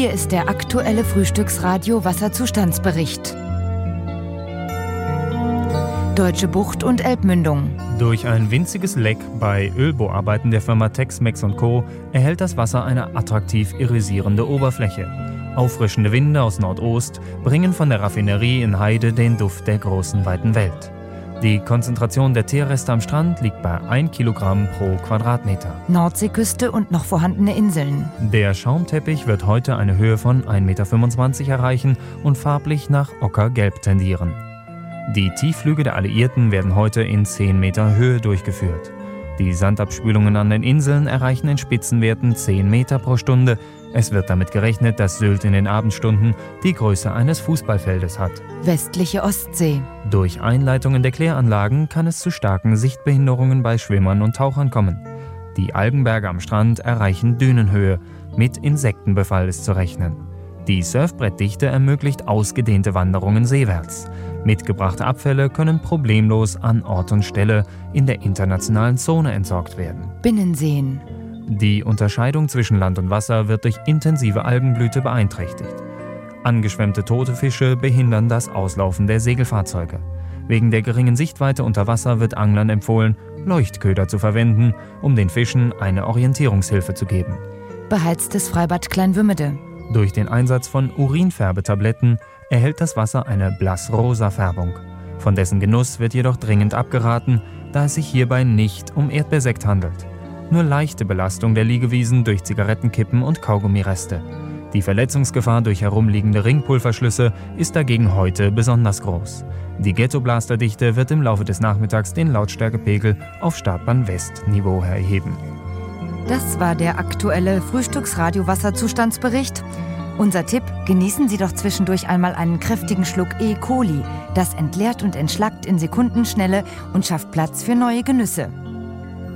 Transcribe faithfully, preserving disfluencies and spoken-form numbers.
Hier ist der aktuelle Frühstücksradio-Wasserzustandsbericht. Deutsche Bucht und Elbmündung. Durch ein winziges Leck bei Ölbohrarbeiten der Firma Tex-Mex und Co. erhält das Wasser eine attraktiv irisierende Oberfläche. Auffrischende Winde aus Nordost bringen von der Raffinerie in Heide den Duft der großen, weiten Welt. Die Konzentration der Teerreste am Strand liegt bei ein Kilogramm pro Quadratmeter. Nordseeküste und noch vorhandene Inseln. Der Schaumteppich wird heute eine Höhe von ein Meter fünfundzwanzig erreichen und farblich nach ockergelb tendieren. Die Tiefflüge der Alliierten werden heute in zehn Meter Höhe durchgeführt. Die Sandabspülungen an den Inseln erreichen in Spitzenwerten zehn Meter pro Stunde. Es wird damit gerechnet, dass Sylt in den Abendstunden die Größe eines Fußballfeldes hat. Westliche Ostsee. Durch Einleitungen der Kläranlagen kann es zu starken Sichtbehinderungen bei Schwimmern und Tauchern kommen. Die Algenberge am Strand erreichen Dünenhöhe. Mit Insektenbefall ist zu rechnen. Die Surfbrettdichte ermöglicht ausgedehnte Wanderungen seewärts. Mitgebrachte Abfälle können problemlos an Ort und Stelle in der internationalen Zone entsorgt werden. Binnenseen. Die Unterscheidung zwischen Land und Wasser wird durch intensive Algenblüte beeinträchtigt. Angeschwemmte tote Fische behindern das Auslaufen der Segelfahrzeuge. Wegen der geringen Sichtweite unter Wasser wird Anglern empfohlen, Leuchtköder zu verwenden, um den Fischen eine Orientierungshilfe zu geben. Beheiztes Freibad Kleinwümmede. Durch den Einsatz von Urinfärbetabletten erhält das Wasser eine blassrosa Färbung. Von dessen Genuss wird jedoch dringend abgeraten, da es sich hierbei nicht um Erdbeersekt handelt. Nur leichte Belastung der Liegewiesen durch Zigarettenkippen und Kaugummireste. Die Verletzungsgefahr durch herumliegende Ringpulverschlüsse ist dagegen heute besonders groß. Die Ghettoblasterdichte wird im Laufe des Nachmittags den Lautstärkepegel auf Startbahn-West-Niveau erheben. Das war der aktuelle Frühstücksradio-Wasserzustandsbericht. Unser Tipp: Genießen Sie doch zwischendurch einmal einen kräftigen Schluck E. coli. Das entleert und entschlackt in Sekundenschnelle und schafft Platz für neue Genüsse.